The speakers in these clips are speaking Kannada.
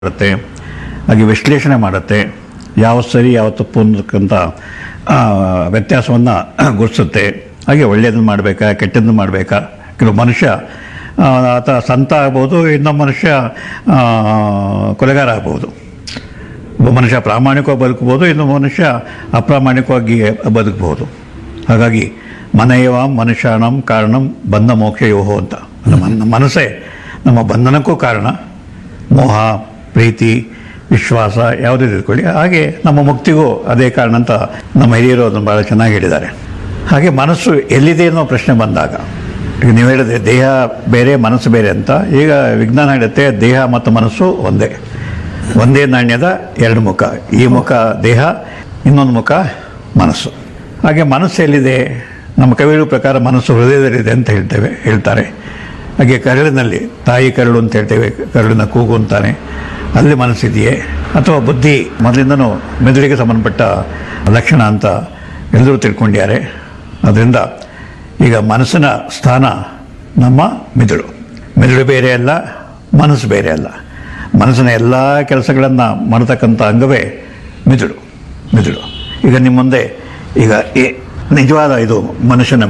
ಮಾಡುತ್ತೆ, ಹಾಗೆ ವಿಶ್ಲೇಷಣೆ ಮಾಡುತ್ತೆ, ಯಾವ ಸರಿ ಯಾವ ತಪ್ಪು ಅನ್ನತಕ್ಕಂಥ ವ್ಯತ್ಯಾಸವನ್ನು ಗುರುತಿಸುತ್ತೆ. ಹಾಗೆ ಒಳ್ಳೆಯದನ್ನು ಮಾಡಬೇಕಾ ಕೆಟ್ಟದ್ದನ್ನು ಮಾಡಬೇಕಾ. ಕೆಲವು ಮನುಷ್ಯ ಆತ ಸಂತ ಆಗ್ಬೋದು, ಇನ್ನೊಬ್ಬ ಮನುಷ್ಯ ಕೊಲೆಗಾರ ಆಗ್ಬೋದು. ಒಬ್ಬ ಮನುಷ್ಯ ಪ್ರಾಮಾಣಿಕವಾಗಿ ಬದುಕಬಹುದು, ಇನ್ನೊಬ್ಬ ಮನುಷ್ಯ ಅಪ್ರಾಮಾಣಿಕವಾಗಿ ಬದುಕಬಹುದು. ಹಾಗಾಗಿ ಮನಯವ ಮನುಷ್ಯಾಣಂ ಕಾರಣಂ ಬಂಧ ಮೋಕ್ಷ ಯೋಹೋ ಅಂತ. ಮನಸ್ಸೇ ನಮ್ಮ ಬಂಧನಕ್ಕೂ ಕಾರಣ. ಮೋಹ, ಪ್ರೀತಿ, ವಿಶ್ವಾಸ ಯಾವುದೇ ತಿಳ್ಕೊಳ್ಳಿ, ಹಾಗೆ ನಮ್ಮ ಮುಕ್ತಿಗೂ ಅದೇ ಕಾರಣ ಅಂತ ನಮ್ಮ ಹಿರಿಯರು ಅದನ್ನು ಭಾಳ ಚೆನ್ನಾಗಿ ಹೇಳಿದ್ದಾರೆ. ಹಾಗೆ ಮನಸ್ಸು ಎಲ್ಲಿದೆ ಅನ್ನೋ ಪ್ರಶ್ನೆ ಬಂದಾಗ, ಈಗ ನೀವು ಹೇಳಿದ್ರೆ ದೇಹ ಬೇರೆ ಮನಸ್ಸು ಬೇರೆ ಅಂತ. ಈಗ ವಿಜ್ಞಾನ ಹೇಳುತ್ತೆ ದೇಹ ಮತ್ತು ಮನಸ್ಸು ಒಂದೇ ನಾಣ್ಯದ ಎರಡು ಮುಖ. ಈ ಮುಖ ದೇಹ, ಇನ್ನೊಂದು ಮುಖ ಮನಸ್ಸು. ಹಾಗೆ ಮನಸ್ಸು ಎಲ್ಲಿದೆ? ನಮ್ಮ ಕವಿಗಳ ಪ್ರಕಾರ ಮನಸ್ಸು ಹೃದಯದಲ್ಲಿದೆ ಅಂತ ಹೇಳ್ತಾರೆ. ಹಾಗೆ ಕರಳಿನಲ್ಲಿ, ತಾಯಿ ಕರಳು ಅಂತ ಹೇಳ್ತೇವೆ, ಕರಳಿನ ಕೂಗು ಅಂತಾನೆ, ಅಲ್ಲಿ ಮನಸ್ಸಿದೆಯೇ? ಅಥವಾ ಬುದ್ಧಿ ಮೊದಲಿಂದನೂ ಮೆದುಳಿಗೆ ಸಂಬಂಧಪಟ್ಟ ಲಕ್ಷಣ ಅಂತ ಎಲ್ಲರೂ ತಿಳ್ಕೊಂಡಿದ್ದಾರೆ. ಅದರಿಂದ ಈಗ ಮನಸ್ಸಿನ ಸ್ಥಾನ ನಮ್ಮ ಮೆದುಳು ಬೇರೆ ಅಲ್ಲ, ಮನಸ್ಸು ಬೇರೆ ಅಲ್ಲ. ಮನಸ್ಸಿನ ಎಲ್ಲ ಕೆಲಸಗಳನ್ನು ಮಾಡತಕ್ಕಂಥ ಅಂಗವೇ ಮೆದುಳು. ಈಗ ನಿಮ್ಮ ಮುಂದೆ ಈಗ ನಿಜವಾದ ಇದು ಮನುಷ್ಯನ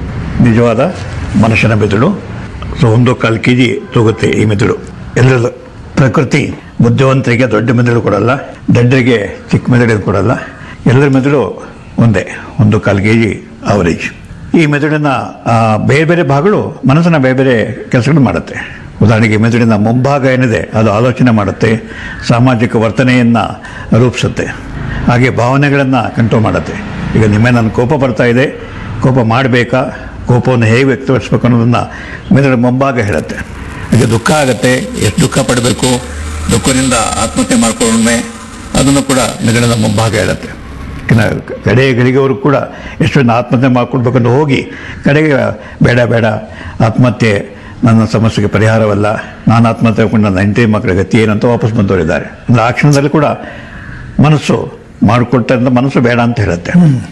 ಮೆದುಳು. ಸೊ 1.25 kg ತೂಗುತ್ತೆ ಈ ಮೆದುಳು. ಎಲ್ಲರದು ಪ್ರಕೃತಿ ಬುದ್ಧಿವಂತರಿಗೆ ದೊಡ್ಡ ಮೆದುಳು ಕೊಡಲ್ಲ, ದಡ್ಡರಿಗೆ ಚಿಕ್ಕ ಮೆದುಳು ಕೊಡಲ್ಲ. ಎಲ್ಲರ ಮೆದುಳು ಒಂದೇ, 1.25 kg ಅವರೇಜ್. ಈ ಮೆದುಳಿನ ಬೇರೆ ಬೇರೆ ಭಾಗಗಳು ಮನಸ್ಸಿನ ಬೇರೆ ಬೇರೆ ಕೆಲಸಗಳು ಮಾಡುತ್ತೆ. ಉದಾಹರಣೆಗೆ ಮೆದುಳಿನ ಮುಂಭಾಗ ಏನಿದೆ ಅದು ಆಲೋಚನೆ ಮಾಡುತ್ತೆ, ಸಾಮಾಜಿಕ ವರ್ತನೆಯನ್ನು ರೂಪಿಸುತ್ತೆ, ಹಾಗೆ ಭಾವನೆಗಳನ್ನು ಕಂಟ್ರೋಲ್ ಮಾಡುತ್ತೆ. ಈಗ ನನ್ನ ಕೋಪ ಬರ್ತಾ ಇದೆ, ಕೋಪ ಮಾಡಬೇಕಾ, ಕೋಪವನ್ನು ಹೇಗೆ ವ್ಯಕ್ತಪಡಿಸ್ಬೇಕು ಅನ್ನೋದನ್ನು ಮೆದುಳಿನ ಮುಂಭಾಗ ಹೇಳುತ್ತೆ. ಹಾಗೆ ದುಃಖ ಆಗುತ್ತೆ, ಎಷ್ಟು ದುಃಖ ಪಡಬೇಕು, ದುಃಖದಿಂದ ಆತ್ಮಹತ್ಯೆ ಮಾಡ್ಕೊಂಡ್ರೆ ಅದನ್ನು ಕೂಡ ಮೆದುಳಿನ ಮುಂಭಾಗ ಹೇಳುತ್ತೆ. ಕಡೆಗಳಿಗೆವರು ಕೂಡ ಎಷ್ಟೊಂದು ಆತ್ಮಹತ್ಯೆ ಮಾಡ್ಕೊಳ್ಬೇಕಂತ ಹೋಗಿ ಕಡೆಗೆ ಬೇಡ ಆತ್ಮಹತ್ಯೆ ನನ್ನ ಸಮಸ್ಯೆಗೆ ಪರಿಹಾರವಲ್ಲ, ನಾನು ಆತ್ಮಹತ್ಯೆ ಮಾಡ್ಕೊಂಡು ನನ್ನ ಹೆಂಡತಿ ಮಕ್ಕಳ ಗತಿ ಏನಂತ ವಾಪಸ್ ಬಂದವರಿದ್ದಾರೆ. ಅಂದರೆ ಆ ಕ್ಷಣದಲ್ಲಿ ಕೂಡ ಮನಸ್ಸು ಮಾಡಿಕೊಟ್ಟಂತ ಮನಸ್ಸು ಬೇಡ ಅಂತ ಹೇಳುತ್ತೆ.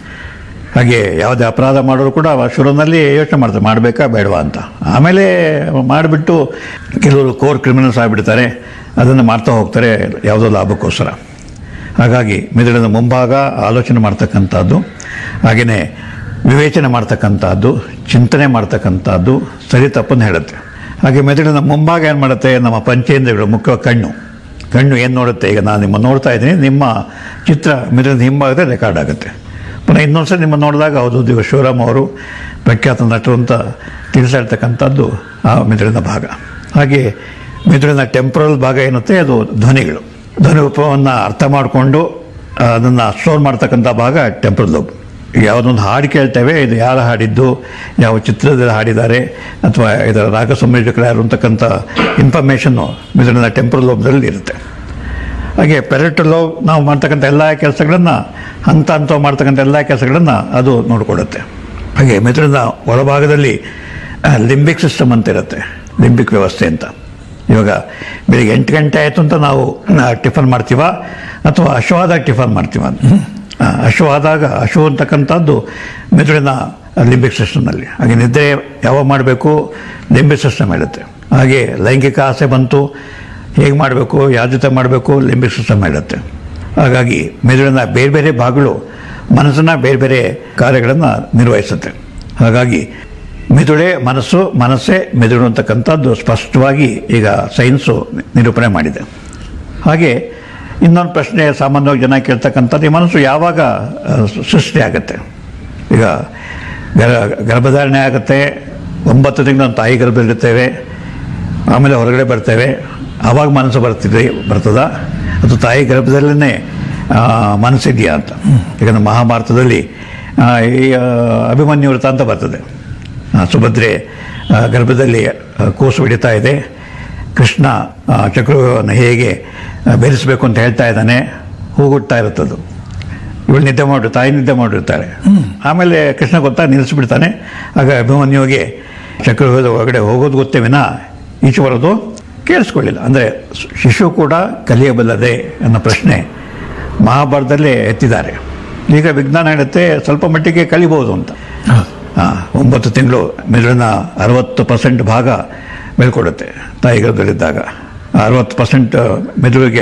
ಹಾಗೆ ಯಾವುದೇ ಅಪರಾಧ ಮಾಡೋರು ಕೂಡ ಶುರುವಿನಲ್ಲಿ ಯೋಚನೆ ಮಾಡ್ತಾರೆ, ಮಾಡಬೇಕಾ ಬೇಡವಾ ಅಂತ. ಆಮೇಲೆ ಮಾಡಿಬಿಟ್ಟು ಕೆಲವರು ಕೋರ್ ಕ್ರಿಮಿನಲ್ಸ್ ಆಗಿಬಿಡ್ತಾರೆ, ಅದನ್ನು ಮಾಡ್ತಾ ಹೋಗ್ತಾರೆ ಯಾವುದೋ ಲಾಭಕ್ಕೋಸ್ಕರ. ಹಾಗಾಗಿ ಮೆದುಳಿನ ಮುಂಭಾಗ ಆಲೋಚನೆ ಮಾಡ್ತಕ್ಕಂಥದ್ದು, ಹಾಗೆಯೇ ವಿವೇಚನೆ ಮಾಡ್ತಕ್ಕಂಥದ್ದು, ಚಿಂತನೆ ಮಾಡ್ತಕ್ಕಂಥದ್ದು, ಸರಿ ತಪ್ಪನ್ನು ಹೇಳುತ್ತೆ. ಹಾಗೆ ಮೆದುಳಿನ ಮುಂಭಾಗ ಏನು ಮಾಡುತ್ತೆ? ನಮ್ಮ ಪಂಚೇಂದ್ರಿಯಗಳು, ಮುಖ್ಯವಾಗಿ ಕಣ್ಣು ಏನು ನೋಡುತ್ತೆ? ಈಗ ನಾನು ನಿಮ್ಮನ್ನು ನೋಡ್ತಾ ಇದ್ದೀನಿ, ನಿಮ್ಮ ಚಿತ್ರ ಮೆದುಳಿನ ಹಿಂಭಾಗದಲ್ಲಿ ರೆಕಾರ್ಡ್ ಆಗುತ್ತೆ. ಪುನಃ ಇನ್ನೊಂದ್ಸರಿ ನಿಮ್ಮನ್ನು ನೋಡಿದಾಗ ಹೌದು ಶಿವರಾಮ್ ಅವರು ಪ್ರಖ್ಯಾತ ನಟರು ಅಂತ ತಿಳಿಸ್ತಾ ಇರ್ತಕ್ಕಂಥದ್ದು ಆ ಮೆದುಳಿನ ಭಾಗ. ಹಾಗೆ ಮೆದುಳಿನ ಟೆಂಪ್ರಲ್ ಭಾಗ ಏನುತ್ತೆ, ಅದು ಧ್ವನಿ ರೂಪವನ್ನು ಅರ್ಥ ಮಾಡಿಕೊಂಡು ಅದನ್ನು ಸ್ಟೋರ್ ಮಾಡ್ತಕ್ಕಂಥ ಭಾಗ ಟೆಂಪ್ರಲ್ ಲೋಬ್. ಯಾವುದೊಂದು ಹಾಡು ಕೇಳ್ತೇವೆ, ಇದು ಯಾರು ಹಾಡಿದ್ದು, ಯಾವ ಚಿತ್ರದಲ್ಲಿ ಹಾಡಿದ್ದಾರೆ, ಅಥವಾ ಇದರ ರಾಗ ಸಂಯೋಜಕರು ಯಾರು ಅಂತಕ್ಕಂಥ ಇನ್ಫಾರ್ಮೇಷನ್ನು ಮೆದುಳಿನ ಟೆಂಪ್ರಲ್ ಲೋಬ್ದಲ್ಲಿ ಇರುತ್ತೆ. ಹಾಗೆ ಪೆರಿಟಲ್ ಲೋಬ್ ನಾವು ಮಾಡ್ತಕ್ಕಂಥ ಎಲ್ಲ ಕೆಲಸಗಳನ್ನು, ಹಂತ ಮಾಡ್ತಕ್ಕಂಥ ಎಲ್ಲ ಕೆಲಸಗಳನ್ನು ಅದು ನೋಡಿಕೊಡುತ್ತೆ. ಹಾಗೆ ಮೆದುಳಿನ ಒಳಭಾಗದಲ್ಲಿ ಲಿಂಬಿಕ್ ಸಿಸ್ಟಮ್ ಅಂತ ಇರುತ್ತೆ, ಲಿಂಬಿಕ್ ವ್ಯವಸ್ಥೆ ಅಂತ. ಇವಾಗ ಬೆಳಿಗ್ಗೆ 8 ಗಂಟೆ ಆಯಿತು ಅಂತ ನಾವು ಟಿಫನ್ ಮಾಡ್ತೀವ, ಅಥವಾ ಹಶುವಾದಾಗ ಟಿಫನ್ ಮಾಡ್ತೀವ. ಹಶುವಾದಾಗ ಅಂತಕ್ಕಂಥದ್ದು ಮೆದುಳಿನ ಲಿಂಬಿಕ್ ಸಿಸ್ಟಮ್ನಲ್ಲಿ. ಹಾಗೆ ನಿದ್ರೆ ಯಾವಾಗ ಮಾಡಬೇಕು, ಲಿಂಬಿಕ್ ಸಿಸ್ಟಮ್ ಹೇಳುತ್ತೆ. ಹಾಗೆ ಲೈಂಗಿಕ ಆಸೆ ಬಂತು, ಹೇಗೆ ಮಾಡಬೇಕು, ಯಾರ ಜೊತೆ ಮಾಡಬೇಕು, ಲಿಂಬಿಕ್ ಸಿಸ್ಟಮ್ ಹೇಳುತ್ತೆ. ಹಾಗಾಗಿ ಮೆದುಳಿನ ಬೇರೆ ಬೇರೆ ಭಾಗಗಳು ಮನಸ್ಸಿನ ಬೇರೆ ಬೇರೆ ಕಾರ್ಯಗಳನ್ನು ನಿರ್ವಹಿಸುತ್ತೆ. ಹಾಗಾಗಿ ಮೆದುಳೇ ಮನಸ್ಸೇ ಮೆದುಳು ಅಂತಕ್ಕಂಥದ್ದು ಸ್ಪಷ್ಟವಾಗಿ ಈಗ ಸೈನ್ಸು ನಿರೂಪಣೆ ಮಾಡಿದೆ. ಹಾಗೆ ಇನ್ನೊಂದು ಪ್ರಶ್ನೆ ಸಾಮಾನ್ಯವಾಗಿ ಜನ ಕೇಳ್ತಕ್ಕಂಥದ್ದು, ಈ ಮನಸ್ಸು ಯಾವಾಗ ಸೃಷ್ಟಿ ಆಗುತ್ತೆ? ಈಗ ಗರ್ಭಧಾರಣೆ ಆಗುತ್ತೆ, 9 ತಿಂಗಳು ಒಂದು ತಾಯಿ ಗರ್ಭದಲ್ಲಿರ್ತೇವೆ, ಆಮೇಲೆ ಹೊರಗಡೆ ಬರ್ತೇವೆ, ಆವಾಗ ಮನಸ್ಸು ಬರ್ತದ? ಅದು ತಾಯಿ ಗರ್ಭದಲ್ಲೇ ಮನಸ್ಸಿದೆಯಾ ಅಂತ. ಈಗ ನಮ್ಮ ಮಹಾಭಾರತದಲ್ಲಿ ಈ ಅಭಿಮನ್ಯು ವೃತ್ತ ಅಂತ ಬರ್ತದೆ. ಸುಭದ್ರೆ ಗರ್ಭದಲ್ಲಿ ಕೂಸು ಹಿಡಿತಾ ಇದೆ, ಕೃಷ್ಣ ಚಕ್ರವ್ಯೂಹವನ್ನು ಹೇಗೆ ಬೆರೆಸಬೇಕು ಅಂತ ಹೇಳ್ತಾ ಇದ್ದಾನೆ, ಹೂಗುಡ್ತಾ ಇರುತ್ತದು. ಇವಳು ತಾಯಿ ನಿದ್ದೆ ಮಾಡಿರ್ತಾಳೆ. ಆಮೇಲೆ ಕೃಷ್ಣ ನಿಲ್ಲಿಸ್ಬಿಡ್ತಾನೆ. ಆಗ ಅಭಿಮನ್ಯುವಿಗೆ ಚಕ್ರವ್ಯೂಹದ ಒಳಗಡೆ ಹೋಗೋದು ಗೊತ್ತೇ ವಿನಾ ಈಚೆ ಬರೋದು ಕೇಳಿಸ್ಕೊಳ್ಳಿಲ್ಲ. ಅಂದರೆ ಶಿಶು ಕೂಡ ಕಲಿಯಬಲ್ಲದೆ ಅನ್ನೋ ಪ್ರಶ್ನೆ ಮಹಾಭಾರತದಲ್ಲೇ ಎತ್ತಿದ್ದಾರೆ. ಈಗ ವಿಜ್ಞಾನ ಹೇಳುತ್ತೆ ಸ್ವಲ್ಪ ಮಟ್ಟಿಗೆ ಕಲಿಬೋದು ಅಂತ. 9 ತಿಂಗಳು ಮೆದುಳಿನ 60% ಭಾಗ ಬೆಳ್ಕೊಡುತ್ತೆ ತಾಯಿ ಗರ್ಭದಲ್ಲಿದ್ದಾಗ. 60% ಮೆದುಳಿಗೆ